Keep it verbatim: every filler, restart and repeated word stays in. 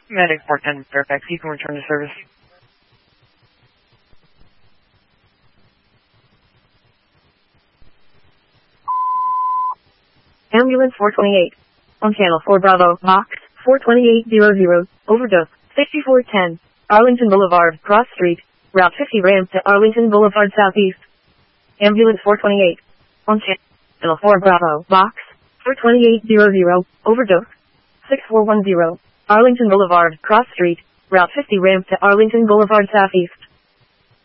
Medic four ten Fairfax, you can return to service. Ambulance four twenty-eight. On channel four Bravo, box four twenty-eight hundred, overdose, sixty-four ten, Arlington Boulevard, cross street, route fifty ramp to Arlington Boulevard southeast. Ambulance four twenty-eight. On channel four Bravo, box four twenty-eight hundred, overdose, six four one zero, Arlington Boulevard, cross street, route fifty ramp to Arlington Boulevard southeast.